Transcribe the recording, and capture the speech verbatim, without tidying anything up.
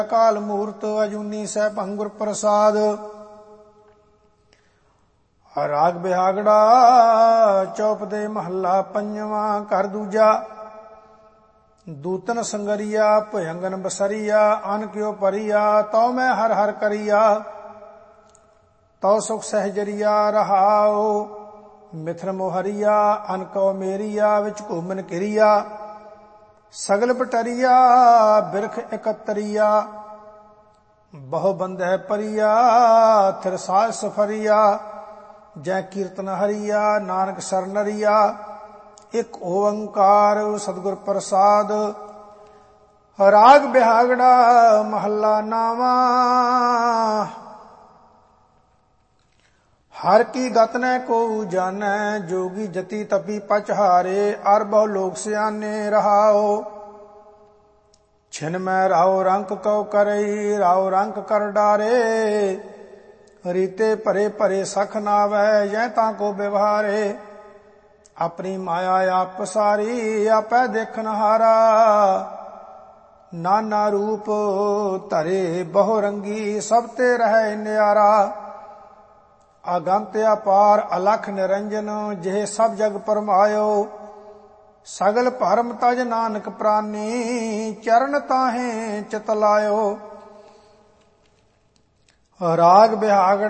ਅਕਾਲ ਮੂਰਤ ਅਜੂਨੀ ਸੈਭੰ ਗੁਰ ਪ੍ਰਸਾਦ। ਰਾਗ ਬਿਹਾਗੜਾ ਚੌਪਦੇ ਮਹੱਲਾ ਪੰਜਵਾਂ। ਘਰ ਦੂਜਾ। ਦੂਤਨ ਸੰਗਰੀਆ ਭੁਜੰਗਨ ਬਸਰੀਆ ਅਨ ਕਿਉ ਪਰੀਆ ਤਉ ਮੈਂ ਹਰ ਹਰ ਕਰੀਆ ਤਉ ਸੁਖ ਸਹਿਜਰੀਆ ਰਹਾਉ ਮਿਥਨ ਮੋਹਰੀਆ ਅਨ ਕਉ ਮੇਰੀਆ ਵਿੱਚ ਘੂਮਨ ਕਿਰੀਆ ਸਗਲ ਪਟਰੀਆ ਬਿਰਖ ਇਕਤਰੀਆ ਬਹੁ ਬੰਧੈ ਪਰੀਆ ਥਿਰ ਸਾਜ ਸਫਰੀਆ ਜੈ ਕੀਰਤਨ ਹਰੀਆ ਨਾਨਕ ਸਰਨਰੀਆ ਇੱਕ ਓੰਕਾਰ ਸਤਿਗੁਰ ਪ੍ਰਸਾਦ। ਰਾਗ ਬਿਹਾਗੜਾ ਮਹੱਲਾ ਨਾਵਾਂ। ਹਰ ਕੀ ਗਤ ਨੈ ਕੋ ਜਾਣੈ ਜੋਗੀ ਜਤੀ ਤਪੀ ਪਚਹਾਰੇ ਅਰ ਬਹੁ ਲੋਕ ਸਿਆਨੇ ਰਹਾਓ ਛਿਨ ਮੈਂ ਰਾਉ ਰੰਕ ਕਉ ਕਰਈ ਰਾਉ ਰੰਕ ਕਰ ਡਾਰੇ ਰੀਤੇ ਭਰੇ ਭਰੇ ਸਖ ਨਾਵੈ ਜੈ ਤਾਂ ਕੋ ਵਿਵਹਾਰੇ ਆਪਣੀ ਮਾਇਆ ਆਪ ਪਸਾਰੀ ਆਪੈ ਦੇਖਨ ਹਾਰਾ ਨਾਨਾ ਰੂਪ ਧਰੇ ਬਹੁ ਰੰਗੀ ਸਭ ਤੇ ਰਹਿ ਨਿਆਰਾ ਅਗੰਤ ਅਪਾਰ ਅਲਖ ਨਿਰੰਜਨ ਜਿਹ ਸਭ ਜਗ ਪਰਮਾਇਓ ਸਗਲ ਭਰਮ ਤਜ ਨਾਨਕ ਪ੍ਰਾਨੀ ਚਰਨ ਤਾਹੇ ਚਿਤ ਲਾਇਓ। ਰਾਗ ਬਿਹਾਗ